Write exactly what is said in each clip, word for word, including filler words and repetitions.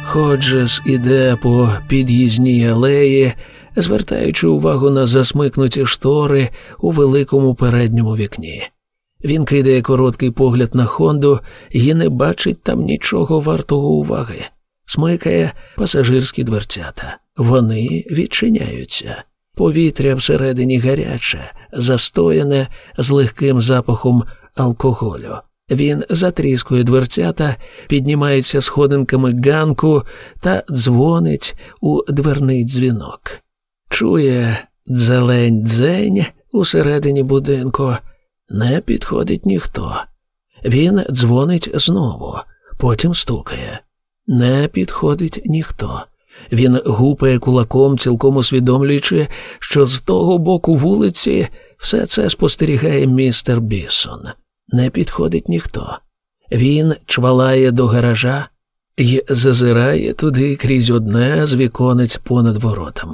Ходжес іде по під'їзній алеї, звертаючи увагу на засмикнуті штори у великому передньому вікні. Він кидає короткий погляд на Хонду і не бачить там нічого вартого уваги. Смикає пасажирські дверцята. Вони відчиняються. Повітря всередині гаряче, застояне, з легким запахом алкоголю. Він затріскує дверцята, піднімається сходинками ганку та дзвонить у дверний дзвінок. Чує дзелень-дзень усередині будинку. Не підходить ніхто. Він дзвонить знову, потім стукає. Не підходить ніхто. Він гупає кулаком, цілком усвідомлюючи, що з того боку вулиці все це спостерігає містер Бісон. Не підходить ніхто. Він чвалає до гаража і зазирає туди крізь одне з віконець понад воротами.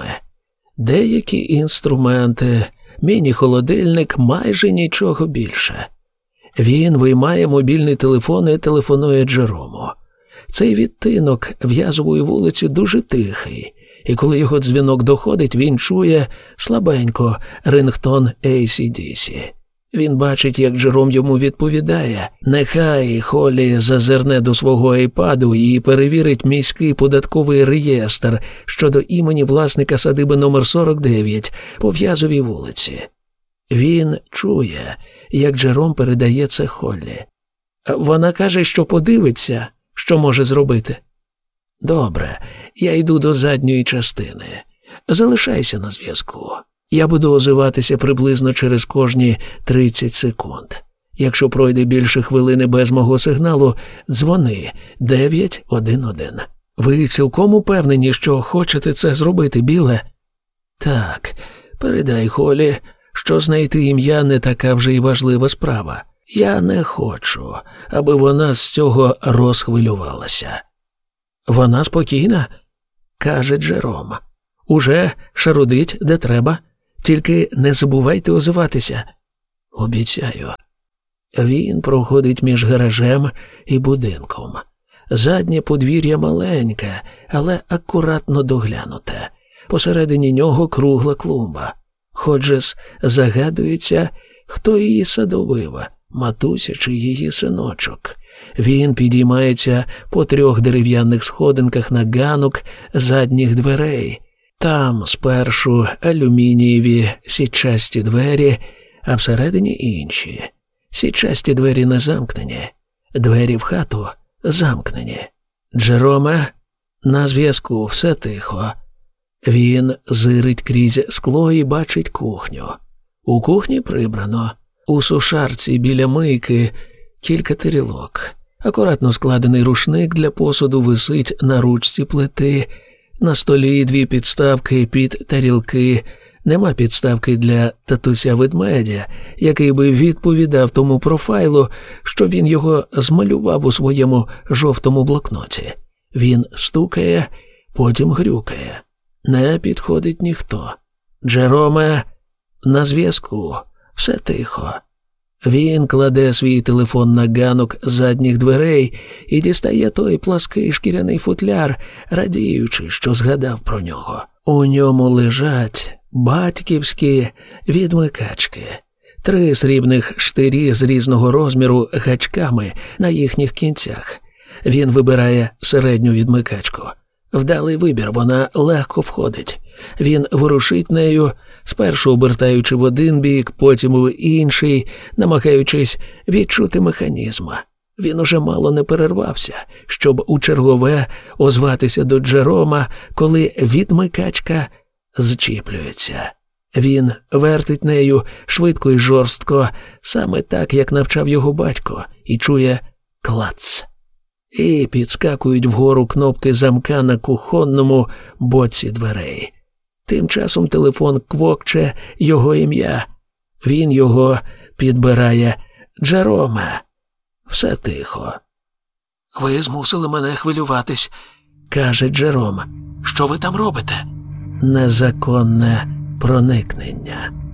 Деякі інструменти, міні-холодильник, майже нічого більше. Він виймає мобільний телефон і телефонує Джерому. Цей відтинок в'язової вулиці дуже тихий, і коли його дзвінок доходить, він чує слабенько рингтон ей сі ді сі. Він бачить, як Джером йому відповідає. Нехай Холлі зазирне до свого айпаду і перевірить міський податковий реєстр щодо імені власника садиби номер сорок дев'ять по В'язовій вулиці. Він чує, як Джером передає це Холлі. Вона каже, що подивиться, що може зробити. Добре, я йду до задньої частини. Залишайся на зв'язку. Я буду озиватися приблизно через кожні тридцять секунд. Якщо пройде більше хвилини без мого сигналу, дзвони дев'ять один один. Ви цілком упевнені, що хочете це зробити, Біле? Так, передай Холлі, що знайти ім'я не така вже й важлива справа. Я не хочу, аби вона з цього розхвилювалася. Вона спокійна, каже Джером. Уже шарудить, де треба. Тільки не забувайте озиватися. Обіцяю. Він проходить між гаражем і будинком. Заднє подвір'я маленьке, але акуратно доглянуте. Посередині нього кругла клумба. Ходжес загадується, хто її садовив, матуся чи її синочок. Він підіймається по трьох дерев'яних сходинках на ганок задніх дверей. Там спершу алюмінієві сітчасті двері, а всередині інші. Сітчасті двері не замкнені, двері в хату замкнені. Джероме, на зв'язку, все тихо. Він зирить крізь скло і бачить кухню. У кухні прибрано. У сушарці біля мийки кілька тарілок. Акуратно складений рушник для посуду висить на ручці плити. На столі дві підставки під тарілки. Нема підставки для татуся-ведмедя, який би відповідав тому профайлу, що він його змалював у своєму жовтому блокноті. Він стукає, потім грюкає. Не підходить ніхто. Джероме, на зв'язку. Все тихо. Він кладе свій телефон на ганок задніх дверей і дістає той плаский шкіряний футляр, радіючи, що згадав про нього. У ньому лежать батьківські відмикачки. Три срібних штирі з різного розміру гачками на їхніх кінцях. Він вибирає середню відмикачку. Вдалий вибір, вона легко входить. Він ворушить нею, спершу обертаючи в один бік, потім у інший, намагаючись відчути механізм. Він уже мало не перервався, щоб у чергове озватися до Джерома, коли відмикачка зчіплюється. Він вертить нею швидко і жорстко, саме так, як навчав його батько, і чує клац. І підскакують вгору кнопки замка на кухонному боці дверей. Тим часом телефон квокче його ім'я. Він його підбирає. Джероме. Все тихо. «Ви змусили мене хвилюватись», – каже Джером. «Що ви там робите?» «Незаконне проникнення».